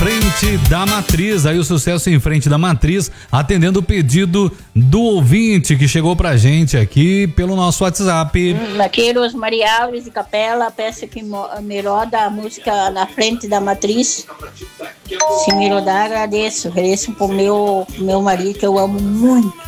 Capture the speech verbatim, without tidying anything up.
Frente da Matriz, aí o sucesso Em Frente da Matriz, atendendo o pedido do ouvinte que chegou pra gente aqui pelo nosso WhatsApp. Hum, aqui Rosmari Alves de Capela, peço que me roda a música Na Frente da Matriz. Se me rodar, agradeço. Agradeço pro meu, pro meu marido, que eu amo muito.